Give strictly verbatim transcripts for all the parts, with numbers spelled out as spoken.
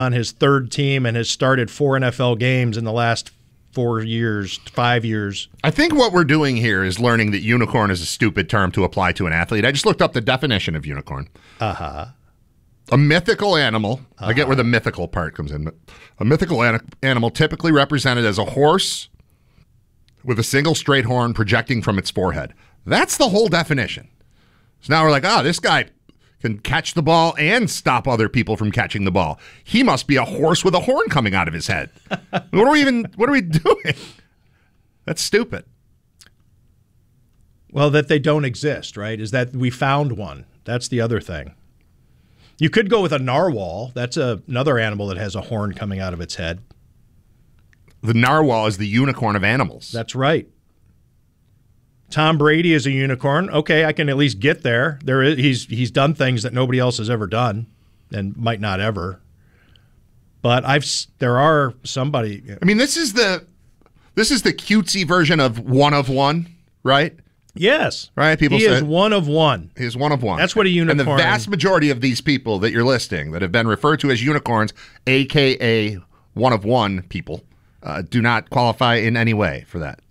on his third team and has started four N F L games in the last four years, five years. I think what we're doing here is learning that unicorn is a stupid term to apply to an athlete. I just looked up the definition of unicorn. Uh-huh. A mythical animal. Uh-huh. I get where the mythical part comes in. But a mythical an- animal typically represented as a horse with a single straight horn projecting from its forehead. That's the whole definition. So now we're like, oh, this guy can catch the ball and stop other people from catching the ball. He must be a horse with a horn coming out of his head. What are we even, what are we doing? That's stupid. Well, that they don't exist, right? Is that we found one. That's the other thing. You could go with a narwhal. That's a, another animal that has a horn coming out of its head. The narwhal is the unicorn of animals. That's right. Tom Brady is a unicorn. Okay, I can at least get there. There is he's he's done things that nobody else has ever done, and might not ever. But I've there are somebody. I mean, this is the this is the cutesy version of one of one, right? Yes, right. People he say is one of one. He is one of one. That's what a unicorn. And the vast majority of these people that you're listing that have been referred to as unicorns, aka one of one people, uh, do not qualify in any way for that.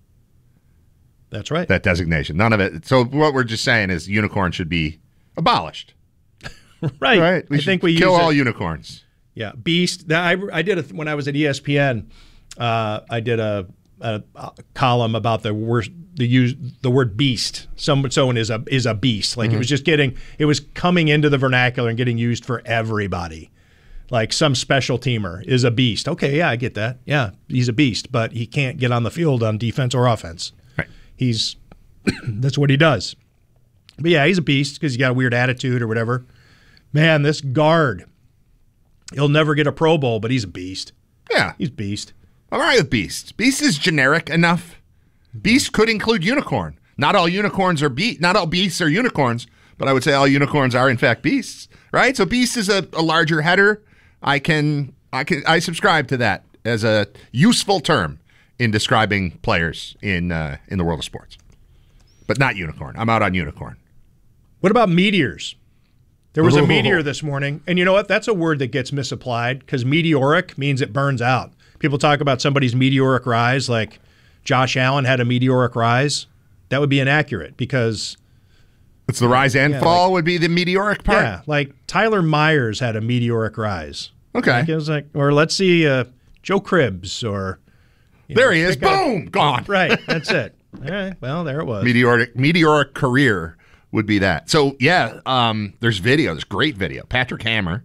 That's right. That designation. None of it. So what we're just saying is unicorn should be abolished. right. Right. We I think we kill use all it. unicorns. Yeah. Beast. I, I did a, when I was at E S P N. Uh, I did a, a, a column about the word the use the word beast. Some someone is a is a beast. Like mm-hmm. It was just getting it was coming into the vernacular and getting used for everybody. Like some special teamer is a beast. Okay, yeah, I get that. Yeah, he's a beast, but he can't get on the field on defense or offense. He's that's what he does. But yeah, he's a beast because he's got a weird attitude or whatever. Man, this guard, he'll never get a Pro Bowl, but he's a beast. Yeah. He's beast. I'm all right with beast. Beast is generic enough. Beast could include unicorn. Not all unicorns are be not all beasts are unicorns, but I would say all unicorns are in fact beasts, right? So beast is a, a larger header. I can I can I subscribe to that as a useful term in describing players in uh, in the world of sports. But not unicorn. I'm out on unicorn. What about meteors? There was a meteor this morning, and you know what? That's a word that gets misapplied because meteoric means it burns out. People talk about somebody's meteoric rise, like Josh Allen had a meteoric rise. That would be inaccurate because it's the rise and yeah, fall like, would be the meteoric part? Yeah, like Tyler Myers had a meteoric rise. Okay. Like it was like, or let's see, uh, Joe Cribbs or... There know, he is. Boom! Out. Gone. Right. That's it. All right. Well, there it was. Meteoric meteoric career would be that. So, yeah, um, there's video. There's great video. Patrick Hammer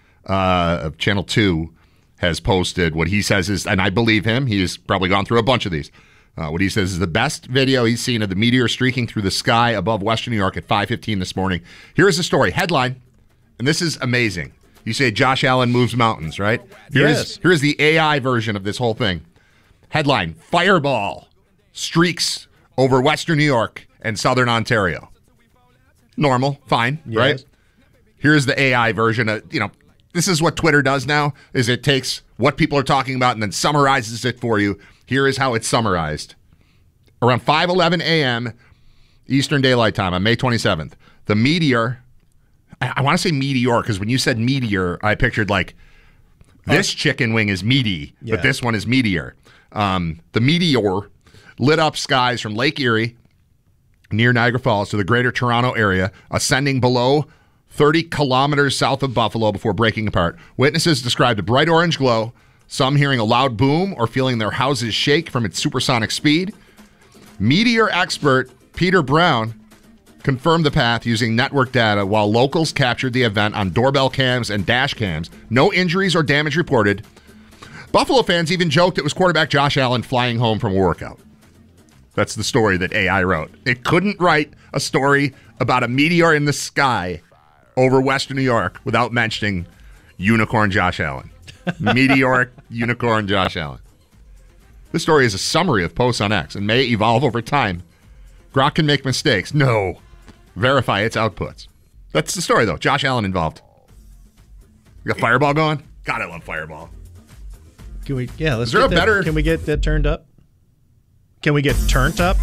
uh, of Channel two has posted what he says is, and I believe him, he has probably gone through a bunch of these. Uh, what he says is the best video he's seen of the meteor streaking through the sky above Western New York at five fifteen this morning. Here is the story. Headline, and this is amazing. You say Josh Allen moves mountains, right? Here's, yes. Here's the A I version of this whole thing. Headline, Fireball streaks over Western New York and Southern Ontario. Normal, fine, yes. right? Here's the A I version of, you know, this is what Twitter does now, is it takes what people are talking about and then summarizes it for you. Here is how it's summarized. Around five eleven a.m. Eastern Daylight Time on May twenty-seventh, the meteor, I, I want to say meteor because when you said meteor, I pictured like this chicken wing is meaty, yeah. but this one is meteor. Um, the meteor lit up skies from Lake Erie near Niagara Falls to the greater Toronto area, ascending below thirty kilometers south of Buffalo before breaking apart. Witnesses described a bright orange glow, some hearing a loud boom or feeling their houses shake from its supersonic speed. Meteor expert Peter Brown confirmed the path using network data while locals captured the event on doorbell cams and dash cams. No injuries or damage reported. Buffalo fans even joked it was quarterback Josh Allen flying home from a workout. That's the story that A I wrote. It couldn't write a story about a meteor in the sky over Western New York without mentioning unicorn Josh Allen. Meteoric unicorn Josh Allen. This story is a summary of posts on X and may evolve over time. Grok can make mistakes. No. Verify its outputs. That's the story, though. Josh Allen involved. We got Fireball going? God, I love Fireball. Can we, yeah, let's Is there get a that, better... Can we get that turned up? Can we get turned up?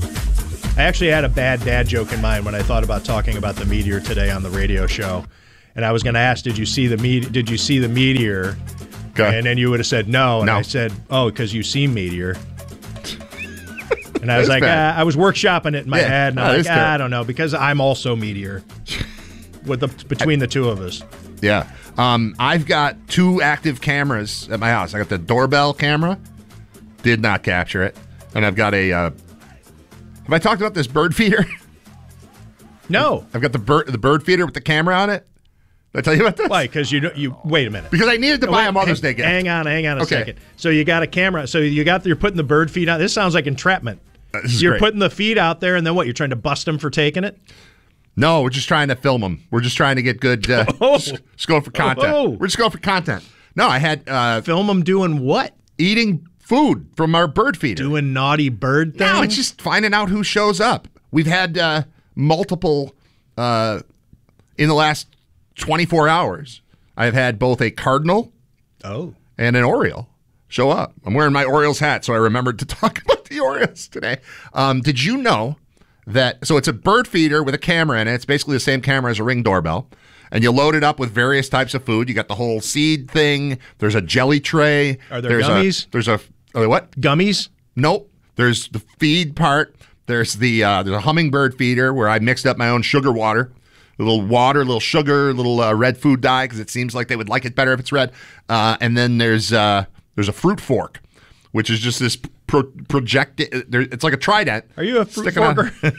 I actually had a bad dad joke in mind when I thought about talking about the meteor today on the radio show. and I was going to ask, did you see the me- Did you see the meteor? Okay. And then you would have said no, and No. I said, oh, because you see meteor. And I was That's like, bad. ah, I was workshopping it in my Yeah. head, and Oh, I'm like, that's ah, terrible. I don't know, because I'm also meteor. With the between the two of us. Yeah. Um, I've got two active cameras at my house. I got the doorbell camera, did not capture it, and I've got a. Uh, have I talked about this bird feeder? No. I've got the bird the bird feeder with the camera on it. Did I tell you about this? Why? Because you don't- you wait a minute. Because I needed to No, buy wait, a Mother's hang, Day gift. Hang on, hang on a Okay. second. So you got a camera. So you got you're putting the bird feed out. This sounds like entrapment. Uh, this is You're great. putting the feed out there, and then what? You're trying to bust them for taking it? No, we're just trying to film them. We're just trying to get good. Uh, Oh. just, just going for content. Oh. We're just going for content. No, I had uh, Film them doing what? eating food from our bird feeder. Doing naughty bird things? No, it's just finding out who shows up. We've had uh, multiple uh, in the last twenty-four hours. I've had both a cardinal Oh. and an Oriole show up. I'm wearing my Orioles hat, so I remembered to talk about the Orioles today. Um, did you know that? So it's a bird feeder with a camera in it. It's basically the same camera as a Ring doorbell. And you load it up with various types of food. You got the whole seed thing. There's a jelly tray. Are there there's gummies? A, there's a are there what? Gummies? Nope. There's the feed part. There's the uh, there's a hummingbird feeder where I mixed up my own sugar water, a little water, a little sugar, a little uh, red food dye because it seems like they would like it better if it's red. Uh, and then there's uh, there's a fruit fork, which is just this pro- projected. There, it's like a trident. Are you a fruit sticking on- forker?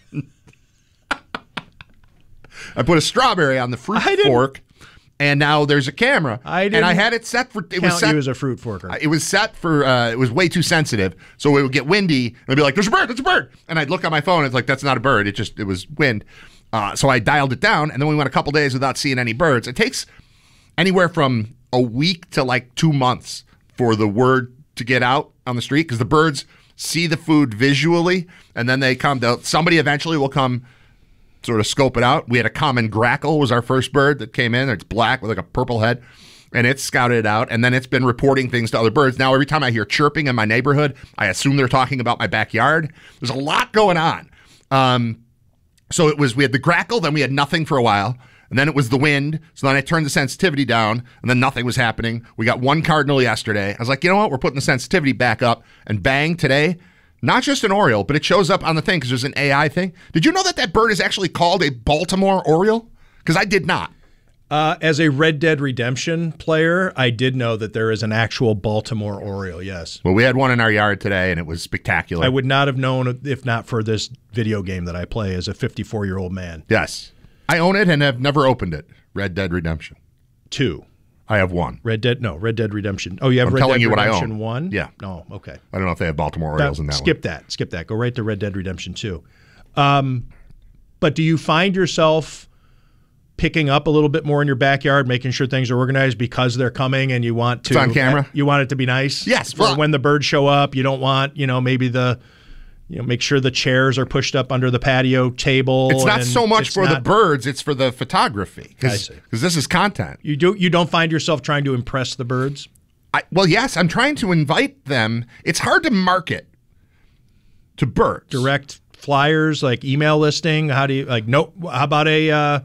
I put a strawberry on the fruit I didn't- fork, and now there's a camera. I and I didn't had it set for. It was Count set. you as a fruit forker. It was set for, uh, it was way too sensitive. So it would get windy, and I'd be like, there's a bird, there's a bird. And I'd look on my phone, and it's like, that's not a bird. It just, it was wind. Uh, so I dialed it down, and then we went a couple days without seeing any birds. It takes anywhere from a week to like two months for the word to get out on the street because the birds see the food visually, and then they come, they'll- somebody eventually will come sort of scope it out. We had a common grackle was our first bird that came in. It's black with like a purple head, and it's scouted it out, and then it's been reporting things to other birds. Now every time I hear chirping in my neighborhood, I assume they're talking about my backyard. There's a lot going on. Um, so it was, we had the grackle, then we had nothing for a while, and then it was the wind. So then I turned the sensitivity down, and then nothing was happening. We got one cardinal yesterday. I was like, you know what? We're putting the sensitivity back up, and bang, today, not just an Oriole, but it shows up on the thing because there's an A I thing. Did you know that that bird is actually called a Baltimore Oriole? Because I did not. Uh, as a Red Dead Redemption player, I did know that there is an actual Baltimore Oriole, yes. Well, we had one in our yard today, and it was spectacular. I would not have known if not for this video game that I play as a fifty-four-year-old man. Yes. I own it and have never opened it. Red Dead Redemption. Two. I have one. Red Dead, no, Red Dead Redemption. Oh, you have I'm Red telling Dead you what I Redemption own. one? Yeah. No, okay. I don't know if they have Baltimore Orioles That- in that skip one. that. Skip that. Go right to Red Dead Redemption two. Um, but do you find yourself picking up a little bit more in your backyard, making sure things are organized because they're coming and you want to It's on camera? You want it to be nice? Yes, For well- when the birds show up, you don't want, you know, maybe the you know, make sure the chairs are pushed up under the patio table. It's not and so much it's for the not- birds, it's for the photography. I see. Because this is content. You do you don't find yourself trying to impress the birds? I, well, yes, I'm trying to invite them. It's hard to market to birds. Direct flyers, like email listing. How do you like? Nope. How about a uh,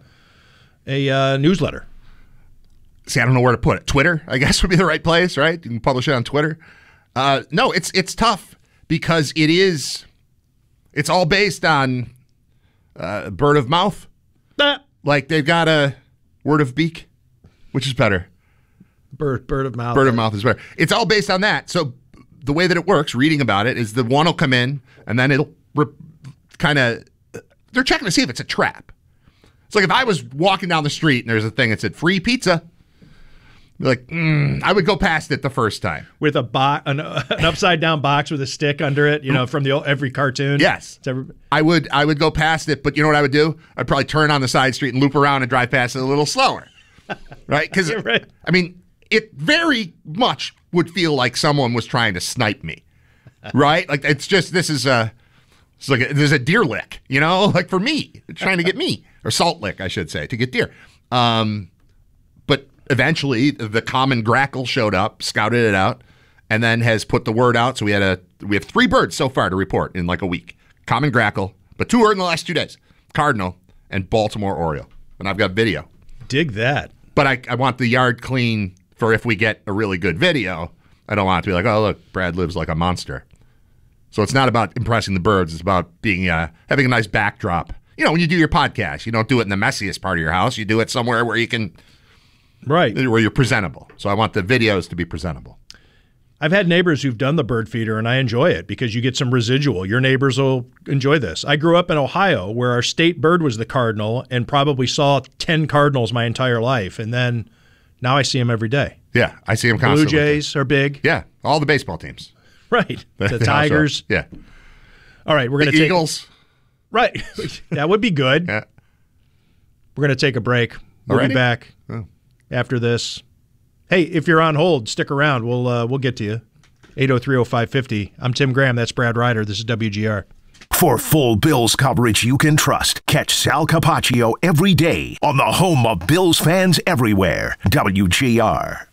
a uh, newsletter? See, I don't know where to put it. Twitter, I guess, would be the right place, right? You can publish it on Twitter. Uh, no, it's it's tough because it is. It's all based on uh, bird of mouth. Ah, Like they've got a word of beak, which is better. bird, bird of mouth. Bird of mouth is better. It's all based on that. So the way that it works, reading about it, is the one will come in and then it'll re- kind of. They're checking to see if it's a trap. It's like if I was walking down the street and there's a thing that said free pizza. Like, mm, I would go past it the first time. with a box, an, an upside down box with a stick under it. You know, from the old, every cartoon. Yes. It's every, I would I would go past it, but you know what I would do? I'd probably turn on the side street and loop around and drive past it a little slower. Right? Because, You're right. I mean, it very much would feel like someone was trying to snipe me. Right? Like, it's just, this is a, it's like a, there's a deer lick, you know? Like for me, it's trying to get me. Or salt lick, I should say, to get deer. Um, but eventually, the common grackle showed up, scouted it out, and then has put the word out. So we had a we have three birds so far to report in like a week. Common grackle, but two are in the last two days. Cardinal and Baltimore Oriole. And I've got video. dig that. But I, I want the yard clean for if we get a really good video. I don't want it to be like, oh, look, Brad lives like a monster. So it's not about impressing the birds. It's about being uh, having a nice backdrop. You know, when you do your podcast, you don't do it in the messiest part of your house. You do it somewhere where you can, right, where you're presentable. So I want the videos to be presentable. I've had neighbors who've done the bird feeder, and I enjoy it because you get some residual. Your neighbors will enjoy this. I grew up in Ohio where our state bird was the cardinal and probably saw ten cardinals my entire life. And then now I see them every day. Yeah, I see them constantly. Blue Jays are big. Yeah, all the baseball teams. Right. The Tigers. Yeah. All right, we're going to take Eagles. Right. That would be good. Yeah. We're going to take a break. We'll Already? be back Oh. after this. Hey, if you're on hold, stick around. We'll uh, we'll get to you. eight oh three oh five fifty. I'm Tim Graham. That's Brad Ryder. This is W G R. For full Bills coverage you can trust, catch Sal Capaccio every day on the home of Bills fans everywhere, W G R.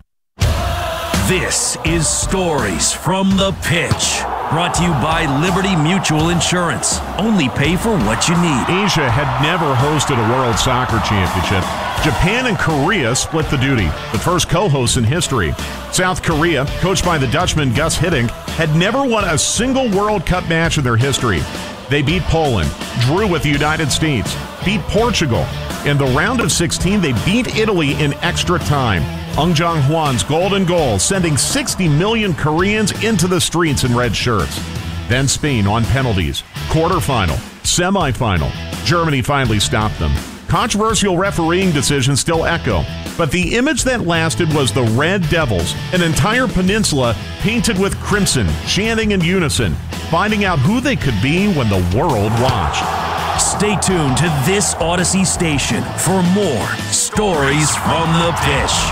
This is Stories from the Pitch, brought to you by Liberty Mutual Insurance. Only pay for what you need. Asia had never hosted a World Soccer Championship. Japan and Korea split the duty, the first co-hosts in history. South Korea, coached by the Dutchman Gus Hiddink, had never won a single World Cup match in their history. They beat Poland, drew with the United States, beat Portugal. In the round of sixteen, they beat Italy in extra time. Ung Jong-hwan's golden goal, sending sixty million Koreans into the streets in red shirts. Then Spain on penalties. Quarterfinal, semifinal. Germany finally stopped them. Controversial refereeing decisions still echo, but the image that lasted was the Red Devils, an entire peninsula painted with crimson, chanting in unison, finding out who they could be when the world watched. Stay tuned to this Odyssey station for more Stories from the Pitch.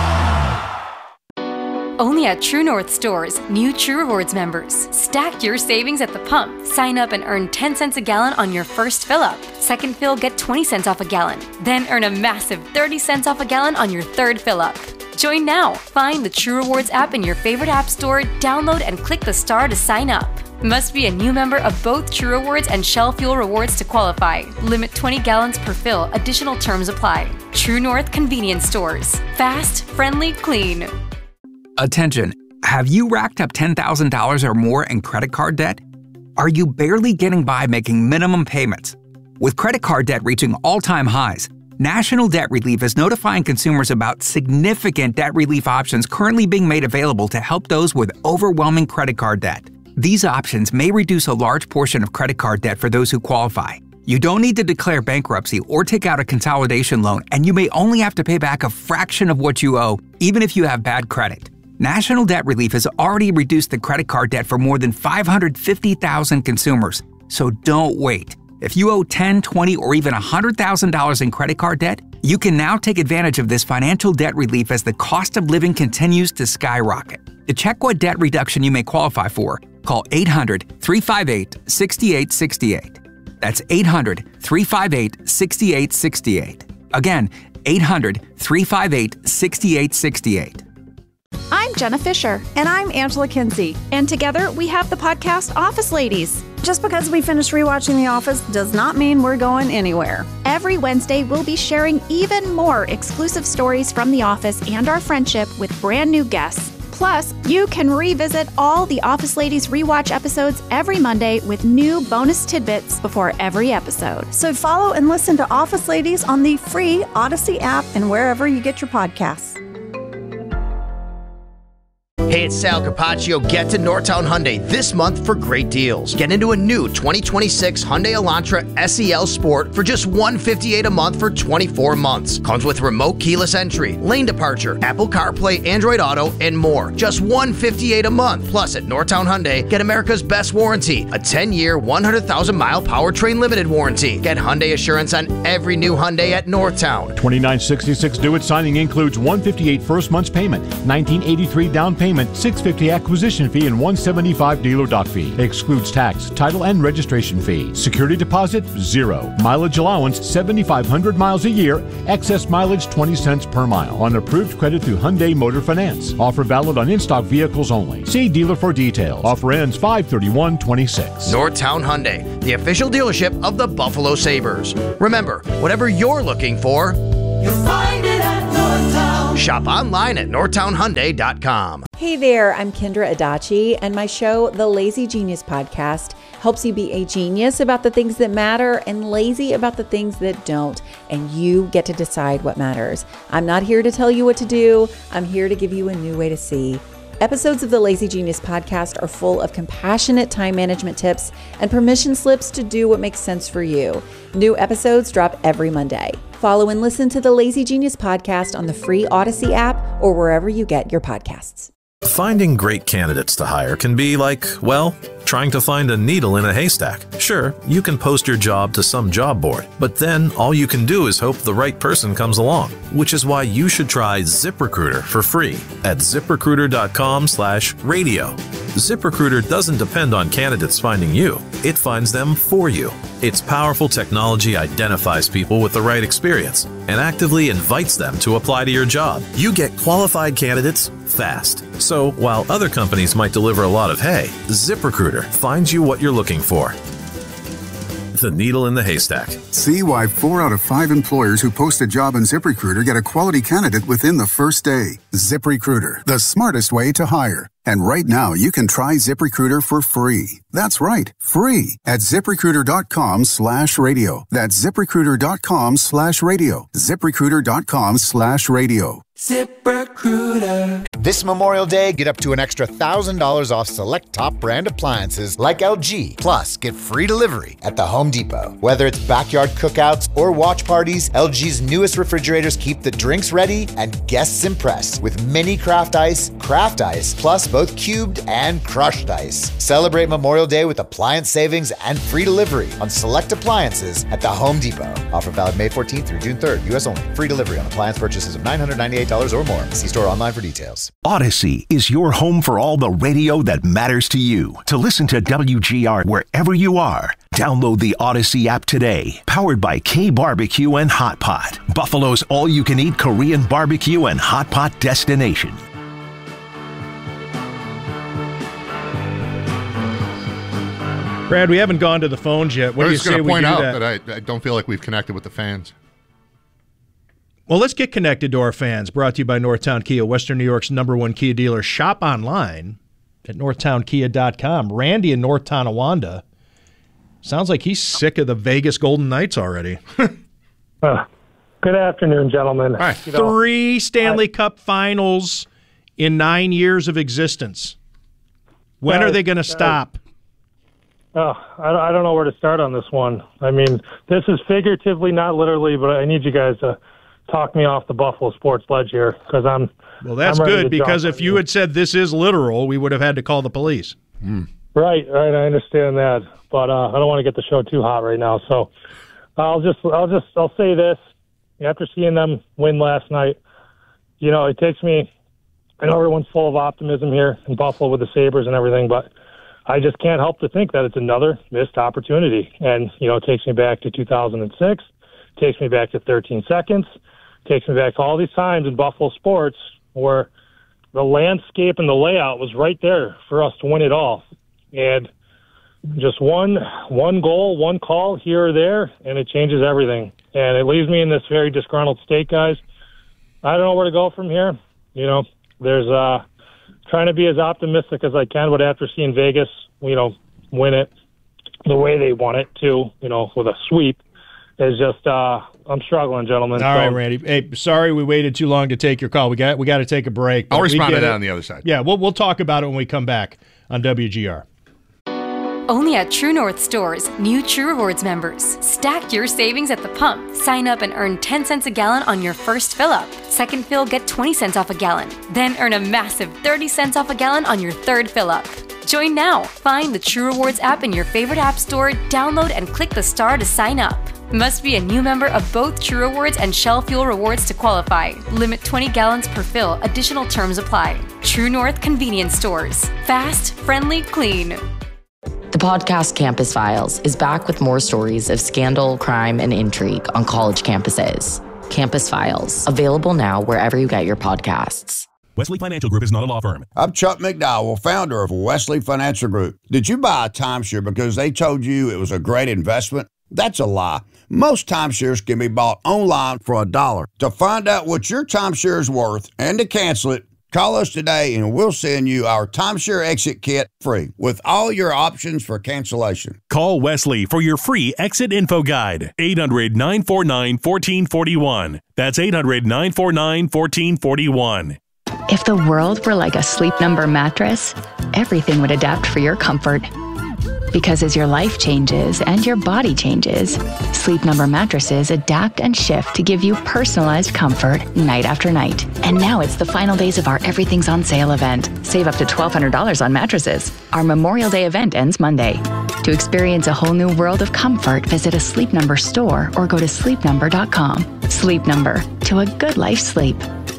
Only at True North stores, new True Rewards members. Stack your savings at the pump. Sign up and earn ten cents a gallon on your first fill up. Second fill, get twenty cents off a gallon. Then earn a massive thirty cents off a gallon on your third fill up. Join now. Find the True Rewards app in your favorite app store, download and click the star to sign up. Must be a new member of both True Rewards and Shell Fuel Rewards to qualify. Limit twenty gallons per fill. Additional terms apply. True North Convenience Stores. Fast, friendly, clean. Attention, have you racked up ten thousand dollars or more in credit card debt? Are you barely getting by making minimum payments? With credit card debt reaching all-time highs, National Debt Relief is notifying consumers about significant debt relief options currently being made available to help those with overwhelming credit card debt. These options may reduce a large portion of credit card debt for those who qualify. You don't need to declare bankruptcy or take out a consolidation loan, and you may only have to pay back a fraction of what you owe, even if you have bad credit. National Debt Relief has already reduced the credit card debt for more than five hundred fifty thousand consumers. So don't wait. If you owe ten thousand dollars, twenty thousand dollars, or even one hundred thousand dollars in credit card debt, you can now take advantage of this financial debt relief as the cost of living continues to skyrocket. To check what debt reduction you may qualify for, call eight hundred, three five eight, six eight six eight. That's eight hundred, three five eight, six eight six eight. Again, eight hundred, three five eight, six eight six eight. I'm Jenna Fisher. And I'm Angela Kinsey. And together we have the podcast Office Ladies. Just because we finished rewatching The Office does not mean we're going anywhere. Every Wednesday, we'll be sharing even more exclusive stories from The Office and our friendship with brand new guests. Plus, you can revisit all the Office Ladies rewatch episodes every Monday with new bonus tidbits before every episode. So follow and listen to Office Ladies on the free Odyssey app and wherever you get your podcasts. Hey, it's Sal Capaccio. Get to Northtown Hyundai this month for great deals. Get into a new twenty twenty-six Hyundai Elantra S E L Sport for just one hundred fifty-eight dollars a month for twenty-four months. Comes with remote keyless entry, lane departure, Apple CarPlay, Android Auto, and more. Just one hundred fifty-eight dollars a month. Plus, at Northtown Hyundai, get America's best warranty, a ten-year, one hundred thousand mile powertrain limited warranty. Get Hyundai assurance on every new Hyundai at Northtown. twenty-nine sixty-six due at signing includes one hundred fifty-eight first month's payment, nineteen eighty-three down payment, six hundred fifty acquisition fee, and one hundred seventy-five dealer dock fee. Excludes tax, title, and registration fee. Security deposit, zero. Mileage allowance, seventy-five hundred miles a year. Excess mileage, twenty cents per mile. On approved credit through Hyundai Motor Finance. Offer valid on in-stock vehicles only. See dealer for details. Offer ends five thirty-one twenty-six. Northtown Hyundai, the official dealership of the Buffalo Sabres. Remember, whatever you're looking for, you'll find Shop online at northtown hyundai dot com. Hey there, I'm Kendra Adachi, and my show, The Lazy Genius Podcast, helps you be a genius about the things that matter and lazy about the things that don't, and you get to decide what matters. I'm not here to tell you what to do. I'm here to give you a new way to see. Episodes of the Lazy Genius Podcast are full of compassionate time management tips and permission slips to do what makes sense for you. New episodes drop every Monday. Follow and listen to the Lazy Genius Podcast on the free Odyssey app or wherever you get your podcasts. Finding great candidates to hire can be like, well, trying to find a needle in a haystack. Sure, you can post your job to some job board, but then all you can do is hope the right person comes along, which is why you should try ZipRecruiter for free at ZipRecruiter.com slash radio. ZipRecruiter doesn't depend on candidates finding you. It finds them for you. Its powerful technology identifies people with the right experience and actively invites them to apply to your job. You get qualified candidates fast. So while other companies might deliver a lot of hay, ZipRecruiter finds you what you're looking for. The needle in the haystack. See why four out of five employers who post a job on ZipRecruiter get a quality candidate within the first day. ZipRecruiter, the smartest way to hire. And right now, you can try ZipRecruiter for free. That's right, free at ZipRecruiter.com slash radio. That's ZipRecruiter.com slash radio. ZipRecruiter.com slash radio. ZipRecruiter. This Memorial Day, get up to an extra one thousand dollars off select top brand appliances like L G. Plus, get free delivery at the Home Depot. Whether it's backyard cookouts or watch parties, L G's newest refrigerators keep the drinks ready and guests impressed with mini craft ice, craft ice, plus both cubed and crushed ice. Celebrate Memorial Day with appliance savings and free delivery on select appliances at the Home Depot. Offer valid May fourteenth through June third, U S only. Free delivery on appliance purchases of nine hundred ninety-eight dollars or more. See store online for details. Odyssey is your home for all the radio that matters to you. To listen to W G R wherever you are, download the Odyssey app today. Powered by K Barbecue and Hot Pot, Buffalo's all-you-can-eat Korean barbecue and hot pot destination. Brad, we haven't gone to the phones yet. What I do you was say going to we point do out that? that I, I don't feel like we've connected with the fans. Well, let's get connected to our fans. Brought to you by Northtown Kia, Western New York's number one Kia dealer. Shop online at northtown kia dot com. Randy in North Tonawanda sounds like he's sick of the Vegas Golden Knights already. uh, good afternoon, gentlemen. All right. Three Stanley I, Cup finals in nine years of existence. When guys, are they going to stop? Oh, I, I don't know where to start on this one. I mean, this is figuratively, not literally, but I need you guys to talk me off the Buffalo sports ledge here because I'm. Well, that's I'm good because if you had said this is literal, we would have had to call the police. Mm. Right, right. I understand that, but uh, I don't want to get the show too hot right now. So I'll just, I'll just, I'll say this: after seeing them win last night, you know, it takes me. I know everyone's full of optimism here in Buffalo with the Sabres and everything, but I just can't help to think that it's another missed opportunity. And you know, it takes me back to two thousand six, takes me back to thirteen seconds. Takes me back to all these times in Buffalo sports where the landscape and the layout was right there for us to win it all. And just one one goal, one call here or there, and it changes everything. And it leaves me in this very disgruntled state, guys. I don't know where to go from here. You know, there's uh, trying to be as optimistic as I can, but after seeing Vegas, you know, win it the way they won it, too, you know, with a sweep, is just uh, I'm struggling, gentlemen. All so, right, Randy. Hey, sorry we waited too long to take your call. We got we got to take a break. I'll respond to that on the other side. Yeah, we'll we'll talk about it when we come back on W G R. Only at True North stores, new True Rewards members. Stack your savings at the pump. Sign up and earn ten cents a gallon on your first fill up. Second fill, get twenty cents off a gallon. Then earn a massive thirty cents off a gallon on your third fill up. Join now. Find the True Rewards app in your favorite app store, download and click the star to sign up. Must be a new member of both True Rewards and Shell Fuel Rewards to qualify. Limit twenty gallons per fill. Additional terms apply. True North Convenience Stores. Fast, friendly, clean. The podcast Campus Files is back with more stories of scandal, crime, and intrigue on college campuses. Campus Files, available now wherever you get your podcasts. Wesley Financial Group is not a law firm. I'm Chuck McDowell, founder of Wesley Financial Group. Did you buy a timeshare because they told you it was a great investment? That's a lie. Most timeshares can be bought online for a dollar. To find out what your timeshare is worth and to cancel it, call us today and we'll send you our timeshare exit kit free with all your options for cancellation. Call Wesley for your free exit info guide. eight hundred, nine four nine, one four four one. That's eight hundred, nine four nine, one four four one. If the world were like a Sleep Number mattress, everything would adapt for your comfort. Because as your life changes and your body changes, Sleep Number mattresses adapt and shift to give you personalized comfort night after night. And now it's the final days of our Everything's on Sale event. Save up to twelve hundred dollars on mattresses. Our Memorial Day event ends Monday. To experience a whole new world of comfort, visit a Sleep Number store or go to sleep number dot com. Sleep Number, to a good life sleep.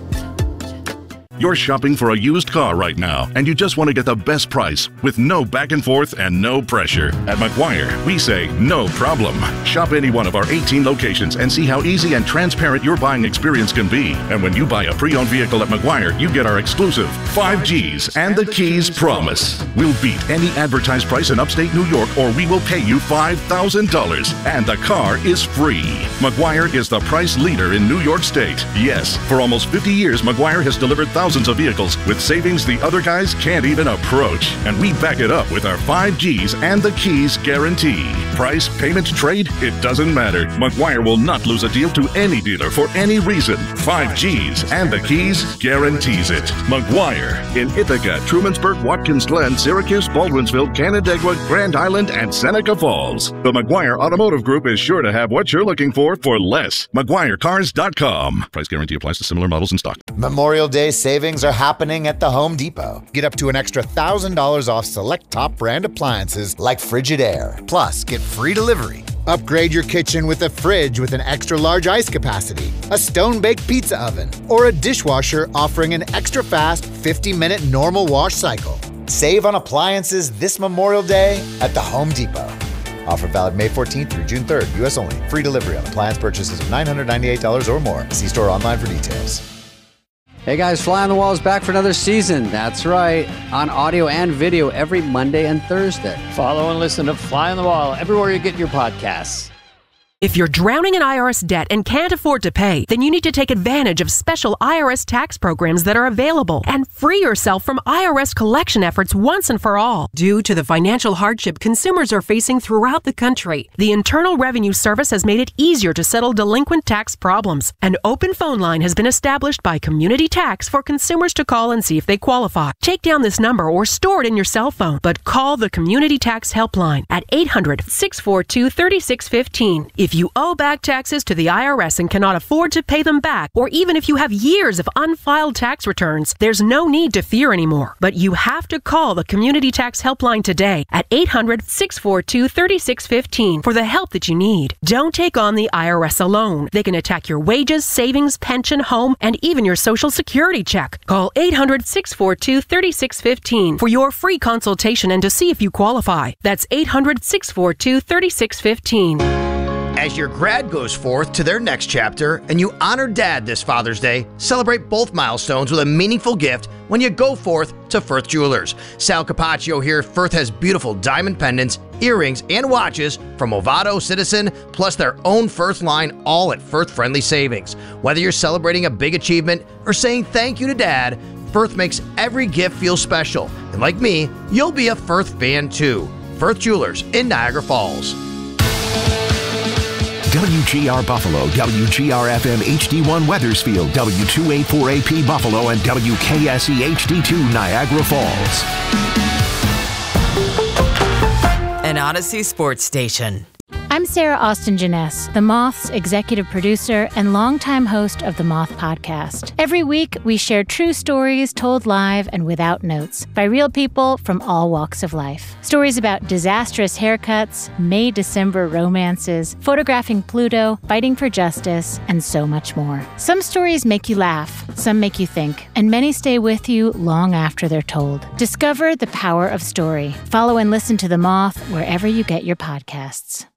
You're shopping for a used car right now, and you just want to get the best price with no back and forth and no pressure. At McGuire, we say no problem. Shop any one of our eighteen locations and see how easy and transparent your buying experience can be. And when you buy a pre-owned vehicle at McGuire, you get our exclusive five G's and the Keys promise. We'll beat any advertised price in upstate New York, or we will pay you five thousand dollars, and the car is free. McGuire is the price leader in New York State. Yes, for almost fifty years, McGuire has delivered thousands Thousands of vehicles with savings the other guys can't even approach. And we back it up with our five G's and the Keys guarantee. Price, payment, trade, it doesn't matter. McGuire will not lose a deal to any dealer for any reason. five G's and the Keys guarantees it. McGuire in Ithaca, Trumansburg, Watkins Glen, Syracuse, Baldwinsville, Canandaigua, Grand Island, and Seneca Falls. The McGuire Automotive Group is sure to have what you're looking for for less. McGuire Cars dot com. Price guarantee applies to similar models in stock. Memorial Day savings are happening at the Home Depot. Get up to an extra one thousand dollars off select top brand appliances like Frigidaire. Plus, get free delivery. Upgrade your kitchen with a fridge with an extra large ice capacity, a stone-baked pizza oven, or a dishwasher offering an extra fast fifty minute normal wash cycle. Save on appliances this Memorial Day at the Home Depot. Offer valid May fourteenth through June third, U S only. Free delivery on appliance purchases of nine hundred ninety-eight dollars or more. See store online for details. Hey guys, Fly on the Wall is back for another season. That's right, on audio and video every Monday and Thursday. Follow and listen to Fly on the Wall everywhere you get your podcasts. If you're drowning in I R S debt and can't afford to pay, then you need to take advantage of special I R S tax programs that are available and free yourself from I R S collection efforts once and for all. Due to the financial hardship consumers are facing throughout the country, the Internal Revenue Service has made it easier to settle delinquent tax problems. An open phone line has been established by Community Tax for consumers to call and see if they qualify. Take down this number or store it in your cell phone, but call the Community Tax Helpline at eight hundred, six four two, three six one five. If you owe back taxes to the I R S and cannot afford to pay them back, or even if you have years of unfiled tax returns, there's no need to fear anymore. But you have to call the Community Tax Helpline today at eight hundred, six four two, three six one five for the help that you need. Don't take on the I R S alone. They can attack your wages, savings, pension, home, and even your Social Security check. Call eight hundred, six four two, three six one five for your free consultation and to see if you qualify. That's eight hundred, six four two, three six one five. As your grad goes forth to their next chapter and you honor Dad this Father's Day, celebrate both milestones with a meaningful gift when you go forth to Firth Jewelers. Sal Capaccio here. Firth has beautiful diamond pendants, earrings, and watches from Movado, Citizen, plus their own Firth line, all at Firth-friendly savings. Whether you're celebrating a big achievement or saying thank you to Dad, Firth makes every gift feel special. And like me, you'll be a Firth fan too. Firth Jewelers in Niagara Falls. W G R Buffalo, W G R F M H D one Wethersfield, W two eighty-four A P Buffalo, and W K S E H D two Niagara Falls. An Odyssey Sports Station. I'm Sarah Austin Jeunesse, The Moth's executive producer and longtime host of The Moth Podcast. Every week, we share true stories told live and without notes by real people from all walks of life. Stories about disastrous haircuts, May-December romances, photographing Pluto, fighting for justice, and so much more. Some stories make you laugh, some make you think, and many stay with you long after they're told. Discover the power of story. Follow and listen to The Moth wherever you get your podcasts.